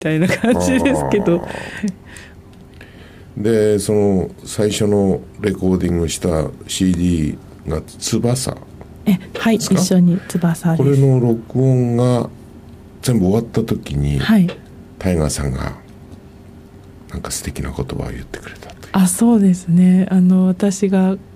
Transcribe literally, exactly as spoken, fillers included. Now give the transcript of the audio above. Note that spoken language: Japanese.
たいな感じですけど。 でその最初のレコーディングした シーディー が翼えはい一緒に翼です。 これの録音が全部終わった時に、はい、タイガーさんがなんか素敵な言葉を言ってくれたという。 あそうですね、あの私が